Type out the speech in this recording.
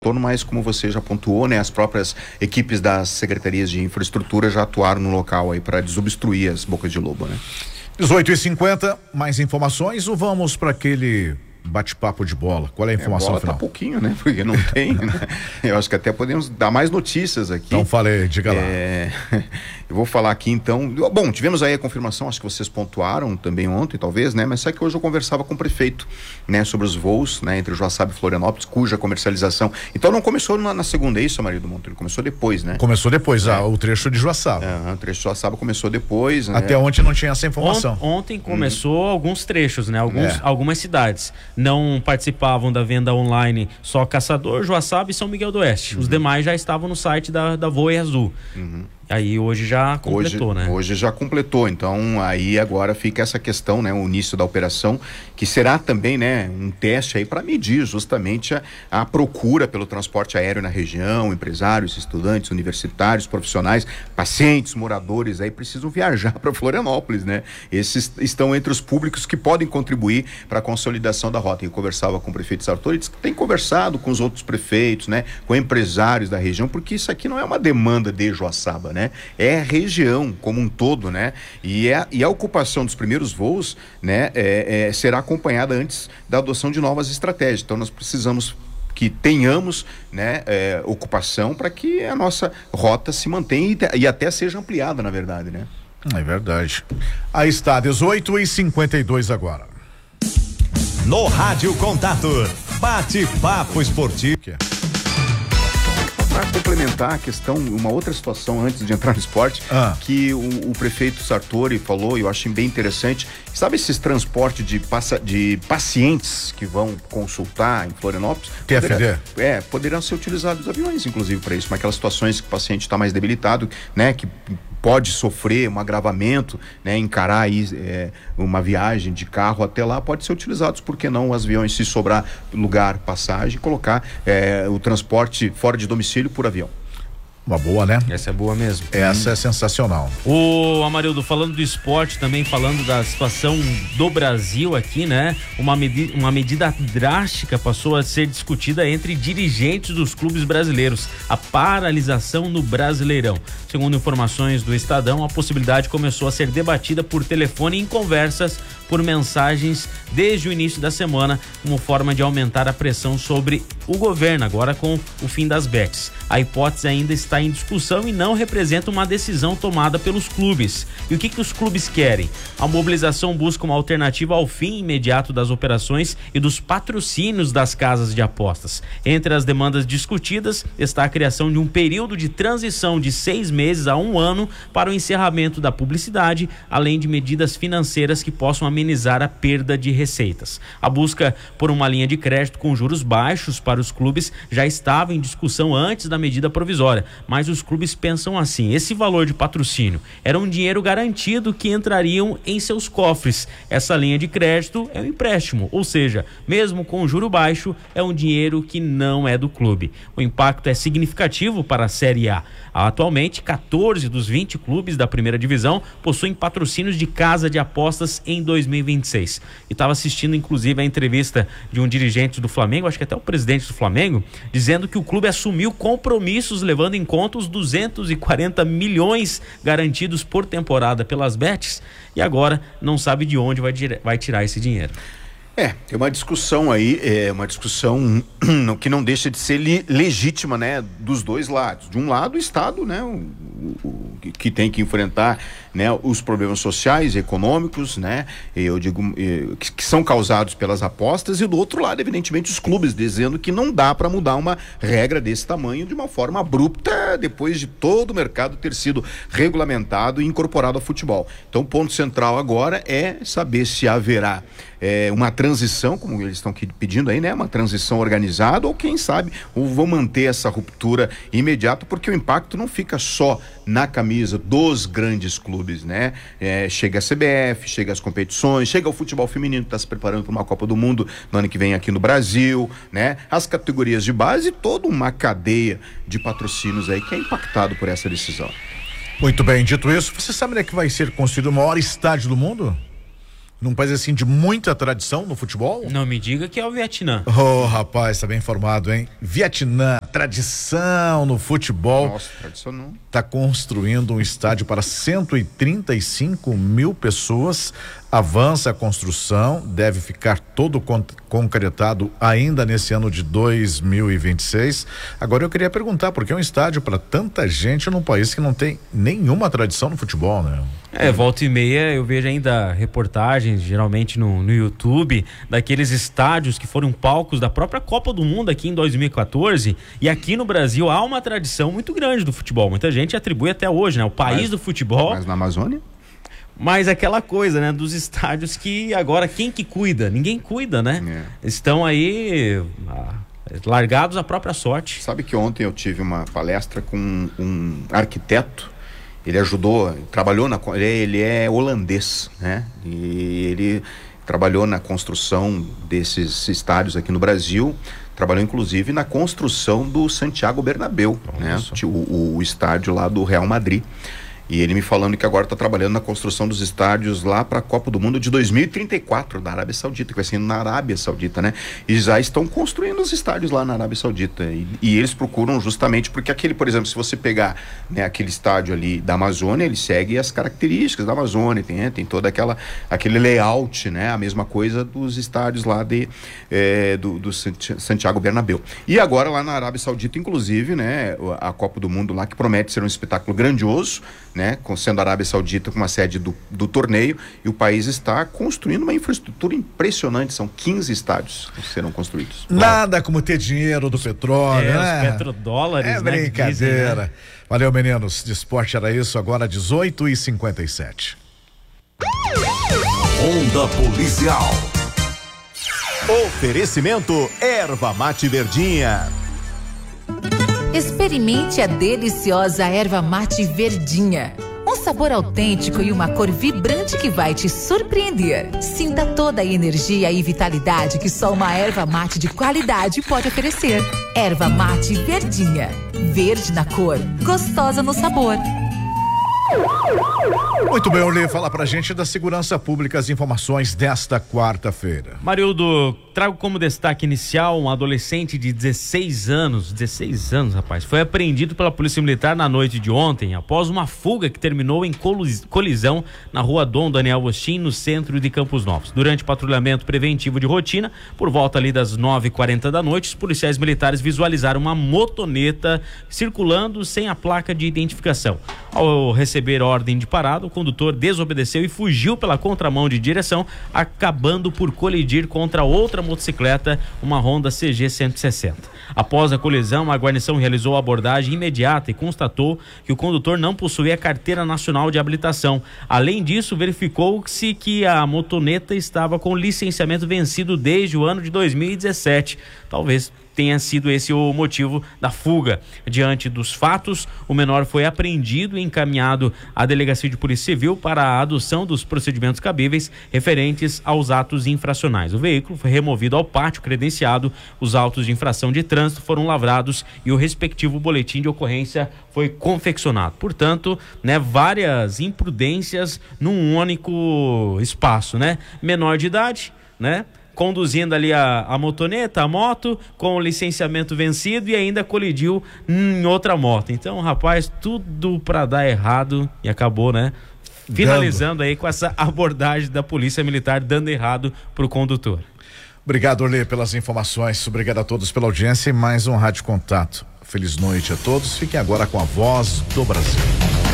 Mas como você já pontuou, né, as próprias equipes das secretarias de infraestrutura já atuaram no local aí para desobstruir as bocas de lobo, né? 18h50, mais informações ou vamos para aquele bate-papo de bola? Qual é a informação bola final? Tá pouquinho, né? Porque não tem, né? Eu acho que até podemos dar mais notícias aqui. Então falei, diga lá. Eu vou falar aqui então. Bom, tivemos aí a confirmação, acho que vocês pontuaram também ontem, talvez, né? Mas só que hoje eu conversava com o prefeito, né? Sobre os voos, né? Entre Joaçaba e Florianópolis, cuja comercialização. Então não começou na segunda, é isso, Amarildo Monteiro? Começou depois, né? Começou depois, o trecho de Joaçaba. O trecho de Joaçaba começou depois. Até ontem não tinha essa informação. Ontem começou alguns trechos, né? Algumas cidades. Não participavam da venda online só Caçador, Joaçaba e São Miguel do Oeste. Os demais já estavam no site da Voe Azul. Aí hoje já completou, né? Hoje já completou, então aí agora fica essa questão, né? O início da operação, que será também, né? Um teste aí para medir justamente a procura pelo transporte aéreo na região, empresários, estudantes, universitários, profissionais, pacientes, moradores aí precisam viajar para Florianópolis, né? Esses estão entre os públicos que podem contribuir para a consolidação da rota. Eu conversava com o prefeito Sartori, disse que tem conversado com os outros prefeitos, né? Com empresários da região, porque isso aqui não é uma demanda de Joaçaba, né? É a região como um todo, né? E a ocupação dos primeiros voos, né? Será acompanhada antes da adoção de novas estratégias. Então nós precisamos que tenhamos, né, ocupação para que a nossa rota se mantenha e até seja ampliada, na verdade, né? É verdade. Aí está, 18h52 agora. No Rádio Contato, bate-papo esportivo. Para complementar a questão, uma outra situação antes de entrar no esporte, que o prefeito Sartori falou, e eu achei bem interessante, sabe esses transportes de pacientes que vão consultar em Florianópolis? TFD? Poderão ser utilizados aviões, inclusive, para isso, naquelas situações que o paciente está mais debilitado, né, que pode sofrer um agravamento, né, encarar aí uma viagem de carro até lá, pode ser utilizados, por que não os aviões, se sobrar lugar, passagem, colocar o transporte fora de domicílio por avião. Uma boa, né? Essa é boa mesmo. Essa é sensacional. O Amarildo, falando do esporte, também falando da situação do Brasil aqui, né? Uma medida drástica passou a ser discutida entre dirigentes dos clubes brasileiros, a paralisação no Brasileirão. Segundo informações do Estadão, a possibilidade começou a ser debatida por telefone em conversas por mensagens desde o início da semana, como forma de aumentar a pressão sobre o governo, agora com o fim das bets. A hipótese ainda está em discussão e não representa uma decisão tomada pelos clubes. E o que os clubes querem? A mobilização busca uma alternativa ao fim imediato das operações e dos patrocínios das casas de apostas. Entre as demandas discutidas está a criação de um período de transição de 6 meses a 1 ano para o encerramento da publicidade, além de medidas financeiras que possam amenizar a perda de receitas. A busca por uma linha de crédito com juros baixos para os clubes já estava em discussão antes da medida provisória, mas os clubes pensam assim: esse valor de patrocínio era um dinheiro garantido que entrariam em seus cofres. Essa linha de crédito é um empréstimo, ou seja, mesmo com juro baixo, é um dinheiro que não é do clube. O impacto é significativo para a Série A. Atualmente, 14 dos 20 clubes da primeira divisão possuem patrocínios de casa de apostas em 2026. E estava assistindo, inclusive, a entrevista de um dirigente do Flamengo, acho que até o presidente do Flamengo, dizendo que o clube assumiu compromissos levando em conta os 240 milhões garantidos por temporada pelas bets e agora não sabe de onde vai tirar esse dinheiro. Tem uma discussão aí, uma discussão que não deixa de ser legítima, né, dos dois lados. De um lado, o Estado, né, que tem que enfrentar, né, os problemas sociais e econômicos, né, eu digo, que são causados pelas apostas, e do outro lado, evidentemente, os clubes, dizendo que não dá para mudar uma regra desse tamanho de uma forma abrupta, depois de todo o mercado ter sido regulamentado e incorporado ao futebol. Então, o ponto central agora é saber se haverá uma transição, como eles estão pedindo aí, né? Uma transição organizada, ou quem sabe, ou vão manter essa ruptura imediata, porque o impacto não fica só na camisa dos grandes clubes, né? Chega a CBF, chega as competições, chega o futebol feminino que está se preparando para uma Copa do Mundo no ano que vem aqui no Brasil, né? As categorias de base e toda uma cadeia de patrocínios aí que é impactado por essa decisão. Muito bem, dito isso, você sabe onde é que vai ser construído o maior estádio do mundo? num país assim de muita tradição no futebol? Não me diga que é o Vietnã. Oh, rapaz, tá bem informado, hein? Vietnã, tradição no futebol. Nossa, tradição não. Tá construindo um estádio para 135 mil pessoas. Avança a construção, deve ficar todo concretado ainda nesse ano de 2026. Agora eu queria perguntar, por que é um estádio para tanta gente num país que não tem nenhuma tradição no futebol, né? Volta e meia eu vejo ainda reportagens, geralmente no YouTube, daqueles estádios que foram palcos da própria Copa do Mundo aqui em 2014, e aqui no Brasil há uma tradição muito grande do futebol, muita gente atribui até hoje, né? O país do futebol. Mas na Amazônia? Mas aquela coisa, né, dos estádios que agora quem que cuida? Ninguém cuida, né? Estão aí largados à própria sorte. Sabe que ontem eu tive uma palestra com um arquiteto. Ele trabalhou ele é holandês, né? E ele trabalhou na construção desses estádios aqui no Brasil, trabalhou inclusive na construção do Santiago Bernabéu, né? O estádio lá do Real Madrid. E ele me falando que agora está trabalhando na construção dos estádios lá para a Copa do Mundo de 2034 da Arábia Saudita, que vai ser na Arábia Saudita, né? E já estão construindo os estádios lá na Arábia Saudita. E eles procuram justamente porque aquele, por exemplo, se você pegar, né, aquele estádio ali da Amazônia, ele segue as características da Amazônia, tem todo aquele layout, né? A mesma coisa dos estádios lá do Santiago Bernabéu. E agora lá na Arábia Saudita, inclusive, né, a Copa do Mundo lá, que promete ser um espetáculo grandioso, né, sendo a Arábia Saudita com uma sede do torneio, e o país está construindo uma infraestrutura impressionante, são 15 estádios que serão construídos. Nada como ter dinheiro do petróleo, né? Os petrodólares, é brincadeira. Dizem, né? Valeu, meninos, de esporte era isso, agora 18h57. Onda Policial. Oferecimento Erva Mate Verdinha. Experimente a deliciosa erva mate verdinha. Um sabor autêntico e uma cor vibrante que vai te surpreender. Sinta toda a energia e vitalidade que só uma erva mate de qualidade pode oferecer. Erva mate verdinha. Verde na cor, gostosa no sabor. Muito bem, Olê, fala pra gente da segurança pública as informações desta quarta-feira. Marildo, trago como destaque inicial um adolescente de 16 anos, rapaz, foi apreendido pela Polícia Militar na noite de ontem, após uma fuga que terminou em colisão na rua Dom Daniel Agostinho, no centro de Campos Novos. Durante patrulhamento preventivo de rotina, por volta ali das 9h40 da noite, os policiais militares visualizaram uma motoneta circulando sem a placa de identificação. Ao receber ordem de parada, o condutor desobedeceu e fugiu pela contramão de direção, acabando por colidir contra outra motocicleta, uma Honda CG 160. Após a colisão, a guarnição realizou a abordagem imediata e constatou que o condutor não possuía carteira nacional de habilitação. Além disso, verificou-se que a motoneta estava com licenciamento vencido desde o ano de 2017. Talvez tenha sido esse o motivo da fuga. Diante dos fatos, o menor foi apreendido e encaminhado à Delegacia de Polícia Civil para a adoção dos procedimentos cabíveis referentes aos atos infracionais. O veículo foi removido ao pátio credenciado, os autos de infração de trânsito foram lavrados e o respectivo boletim de ocorrência foi confeccionado. Portanto, né, várias imprudências num único espaço, né? Menor de idade, né? Conduzindo ali a motoneta, a moto, com o licenciamento vencido e ainda colidiu em outra moto. Então, rapaz, tudo para dar errado e acabou, né? Finalizando aí com essa abordagem da Polícia Militar dando errado pro condutor. Obrigado, Olê, pelas informações. Obrigado a todos pela audiência e mais um Rádio Contato. Feliz noite a todos. Fiquem agora com a Voz do Brasil.